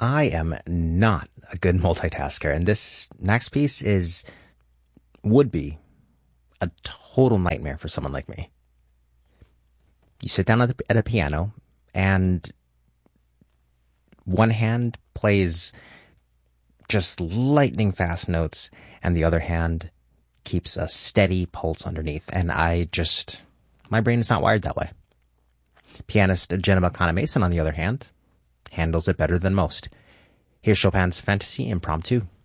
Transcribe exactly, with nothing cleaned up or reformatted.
I am not a good multitasker, and this next piece is, would be, a total nightmare for someone like me. You sit down at, the, at a piano, and one hand plays just lightning fast notes, and the other hand keeps a steady pulse underneath, and I just, my brain is not wired that way. Pianist Jenna McConnell Mason, on the other hand, handles it better than most. Here's Chopin's Fantasy Impromptu.